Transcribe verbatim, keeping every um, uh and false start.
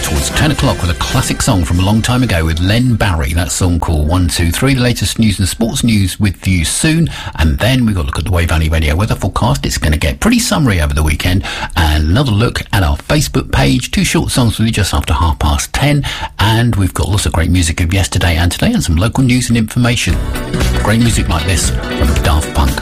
towards ten o'clock with a classic song from a long time ago with Len Barry. That song called one two three. The latest news and sports news with you soon. And then we've got to look at the Way Valley Radio weather forecast. It's going to get pretty summery over the weekend. And another look at our Facebook page. Two short songs with you just after half past ten. And we've got lots of great music of yesterday and today and some local news and information. Great music like this from Daft Punk.